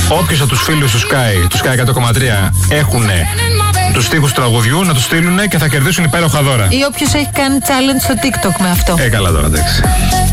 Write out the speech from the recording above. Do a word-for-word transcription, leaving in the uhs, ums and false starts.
Όποιος από τους φίλους του Sky, του Sky εκατό κόμμα τρία έχουν τους στίχους του τραγουδιού, να τους στείλουν και θα κερδίσουν υπέροχα δώρα. Ή όποιος έχει κάνει challenge στο TikTok με αυτό. Ε, καλά τώρα, εντάξει.